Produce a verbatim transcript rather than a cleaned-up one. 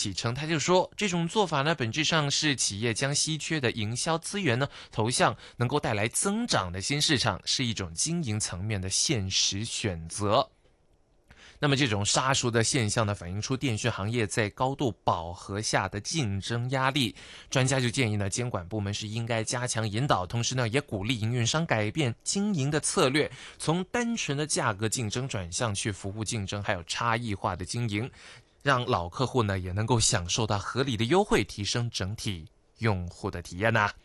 启称，他就说这种做法呢，本质上是企业将稀缺的营销资源呢投向能够带来增长的新市场，是一种经营层面的现实选择。那么这种杀熟的现象呢，反映出电讯行业在高度饱和下的竞争压力。专家就建议呢，监管部门是应该加强引导，同时呢，也鼓励营运商改变经营的策略，从单纯的价格竞争转向去服务竞争，还有差异化的经营，让老客户呢也能够享受到合理的优惠，提升整体用户的体验呐、啊。